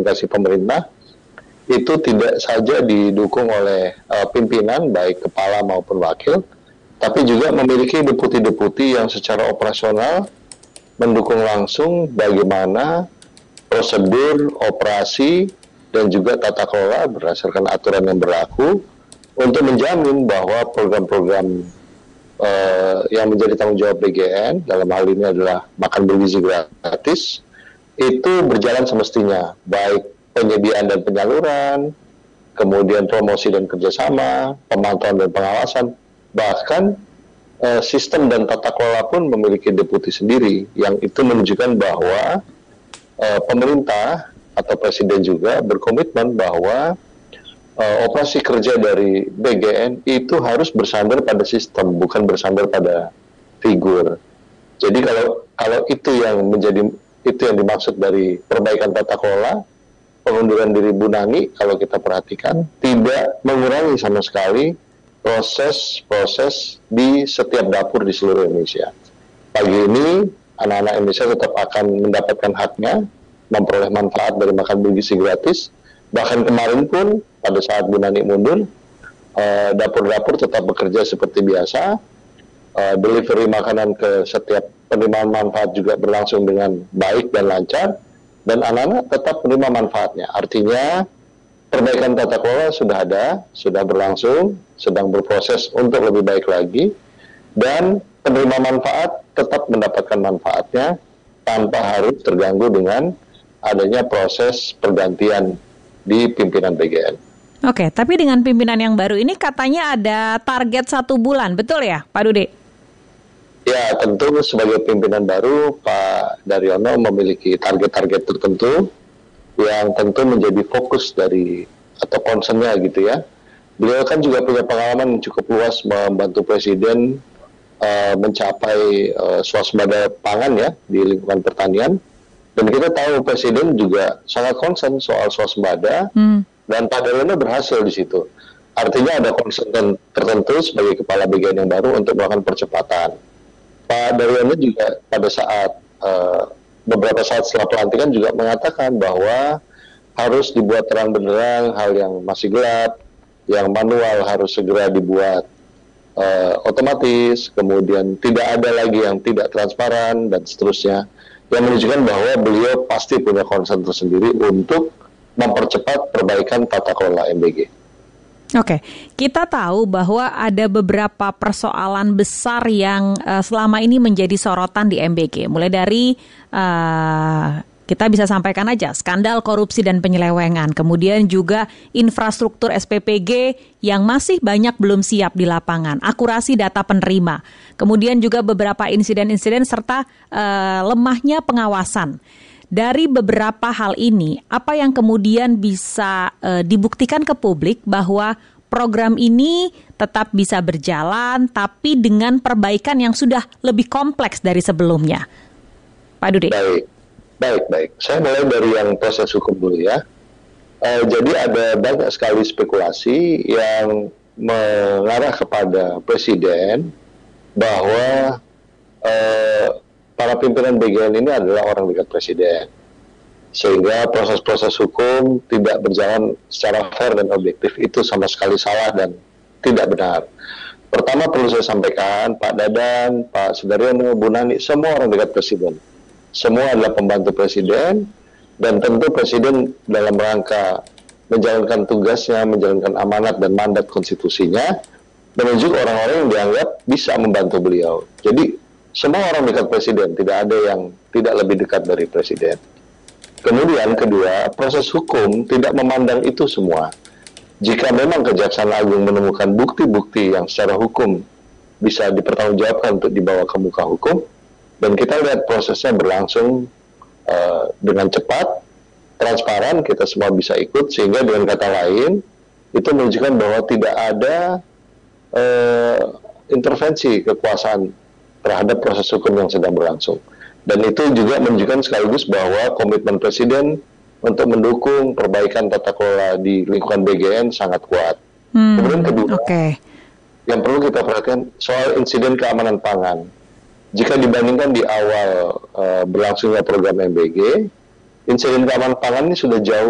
komunikasi pemerintah itu tidak saja didukung oleh pimpinan, baik kepala maupun wakil, tapi juga memiliki deputi-deputi yang secara operasional mendukung langsung bagaimana prosedur, operasi, dan juga tata kelola berdasarkan aturan yang berlaku untuk menjamin bahwa program-program yang menjadi tanggung jawab BGN, dalam hal ini adalah makan bergizi gratis, itu berjalan semestinya, baik penyediaan dan penyaluran, kemudian promosi dan kerjasama, pemantauan dan pengawasan, bahkan sistem dan tata kelola pun memiliki deputi sendiri, yang itu menunjukkan bahwa pemerintah atau presiden juga berkomitmen bahwa operasi kerja dari BGN itu harus bersandar pada sistem, bukan bersandar pada figur. Jadi kalau itu yang dimaksud dari perbaikan tata kelola, pengunduran diri Bu Nani, kalau kita perhatikan, tidak mengurangi sama sekali proses di setiap dapur di seluruh Indonesia. Pagi ini, anak-anak Indonesia tetap akan mendapatkan haknya, memperoleh manfaat dari makan bergizi gratis. Bahkan kemarin pun, pada saat Bu Nani mundur, dapur-dapur tetap bekerja seperti biasa, delivery makanan ke setiap penerimaan manfaat juga berlangsung dengan baik dan lancar, dan anak-anak tetap menerima manfaatnya. Artinya, perbaikan tata kelola sudah ada, sudah berlangsung, sedang berproses untuk lebih baik lagi, dan penerima manfaat tetap mendapatkan manfaatnya tanpa harus terganggu dengan adanya proses pergantian di pimpinan BGN. Oke, tapi dengan pimpinan yang baru ini katanya ada target 1 bulan, betul ya Pak Dude? Ya, tentu sebagai pimpinan baru, Pak Daryono memiliki target-target tertentu yang tentu menjadi fokus dari atau concern-nya gitu ya. Beliau kan juga punya pengalaman cukup luas membantu Presiden mencapai swasembada pangan ya di lingkungan pertanian. Dan kita tahu Presiden juga sangat concern soal swasembada, dan Pak Daryono berhasil di situ. Artinya ada concern tertentu sebagai kepala BGN yang baru untuk melakukan percepatan. Pak Daryono juga pada saat beberapa saat setelah pelantikan juga mengatakan bahwa harus dibuat terang benderang hal yang masih gelap, yang manual harus segera dibuat otomatis, kemudian tidak ada lagi yang tidak transparan dan seterusnya, yang menunjukkan bahwa beliau pasti punya concern tersendiri untuk mempercepat perbaikan tata kelola MBG. Oke, kita tahu bahwa ada beberapa persoalan besar yang selama ini menjadi sorotan di MBG. Mulai dari kita bisa sampaikan aja skandal korupsi dan penyelewengan, kemudian juga infrastruktur SPPG yang masih banyak belum siap di lapangan, akurasi data penerima, kemudian juga beberapa insiden-insiden serta lemahnya pengawasan. Dari beberapa hal ini, apa yang kemudian bisa dibuktikan ke publik bahwa program ini tetap bisa berjalan, tapi dengan perbaikan yang sudah lebih kompleks dari sebelumnya? Pak Dude. Baik. Saya mulai dari yang proses hukum dulu ya. Jadi ada banyak sekali spekulasi yang mengarah kepada Presiden bahwa para pimpinan BGN ini adalah orang dekat Presiden, sehingga proses-proses hukum tidak berjalan secara fair dan objektif. Itu sama sekali salah dan tidak benar. Pertama perlu saya sampaikan, Pak Dadan, Pak Sudaryono, Bu Nani, semua orang dekat Presiden. Semua adalah pembantu Presiden, dan tentu Presiden dalam rangka menjalankan tugasnya, menjalankan amanat dan mandat konstitusinya, menunjuk orang-orang yang dianggap bisa membantu beliau. Jadi semua orang dekat Presiden, tidak ada yang tidak lebih dekat dari Presiden. Kemudian kedua, proses hukum tidak memandang itu semua. Jika memang Kejaksaan Agung menemukan bukti-bukti yang secara hukum bisa dipertanggungjawabkan untuk dibawa ke muka hukum, dan kita lihat prosesnya berlangsung dengan cepat, transparan, kita semua bisa ikut, sehingga dengan kata lain, itu menunjukkan bahwa tidak ada intervensi kekuasaan terhadap proses hukum yang sedang berlangsung. Dan itu juga menunjukkan sekaligus bahwa komitmen Presiden untuk mendukung perbaikan tata kelola di lingkungan BGN sangat kuat. Kemudian kedua, yang perlu kita perhatikan soal insiden keamanan pangan. Jika dibandingkan di awal berlangsungnya program MBG, insiden keamanan pangan ini sudah jauh